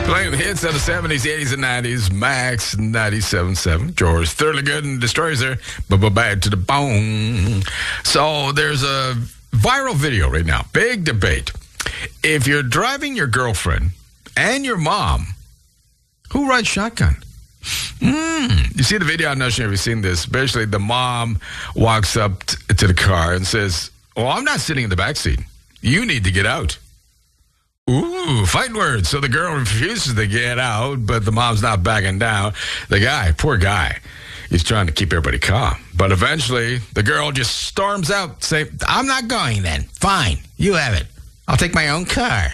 Playing the hits of the 70s, 80s, and 90s. Max 97.7. George Thoroughly Good and Destroys her. Bad to the bone. So there's a viral video right now. Big debate. If you're driving your girlfriend and your mom, who rides shotgun? You see the video? I'm not sure if you've seen this. Basically, the mom walks up to the car and says, "Well, I'm not sitting in the back seat. You need to get out." Ooh, fighting words. So the girl refuses to get out, but the mom's not backing down. The guy, poor guy, he's trying to keep everybody calm. But eventually, the girl just storms out, saying, "I'm not going then. Fine, you have it. I'll take my own car."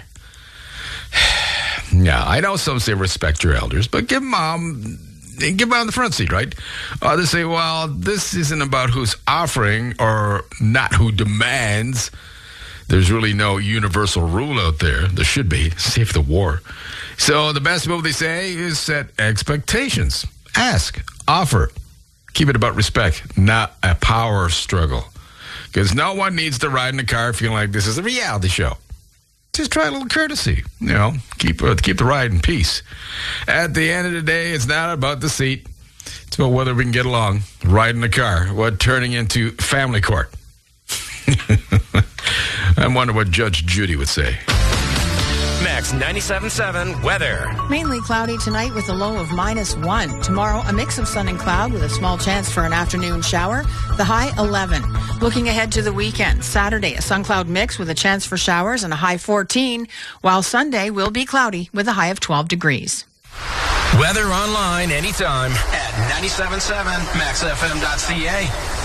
Yeah, I know some say respect your elders, but give mom the front seat, right? Others say, well, this isn't about who's offering or not who demands. There's really no universal rule out there. There should be. Save the war. So the best move, they say, is set expectations. Ask, offer. Keep it about respect, not a power struggle. Because no one needs to ride in a car feeling like this is a reality show. Just try a little courtesy. You know, keep the ride in peace. At the end of the day, it's not about the seat. It's about whether we can get along, ride in the car, what turning into family court. I wonder what Judge Judy would say. Max 97.7 weather. Mainly cloudy tonight with a low of -1. Tomorrow, a mix of sun and cloud with a small chance for an afternoon shower. The high 11. Looking ahead to the weekend, Saturday, a sun cloud mix with a chance for showers and a high 14, while Sunday will be cloudy with a high of 12 degrees. Weather online anytime at 97.7maxfm.ca.